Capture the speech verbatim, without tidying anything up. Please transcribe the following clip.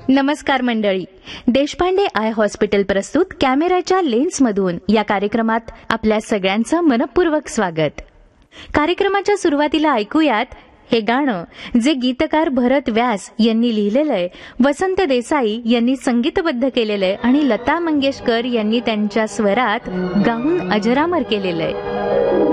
नमस्कार मंडळी. Deshpande I hospital प्रस्तुत कॅमेऱ्याच्या लेन्समधून या कार्यक्रमात आपल्या सगळ्यांचं मनपूर्वक स्वागत. कार्यक्रमाच्या सुरुवातीला ऐकूयात हे गाणं, जे गीतकार भरत व्यास यांनी लिहिलेलंय, वसंत देसाई यांनी संगीतबद्ध केलेलंय आणि लता मंगेशकर यांनी त्यांच्या स्वरात गाऊन अजरामर केलेलंय.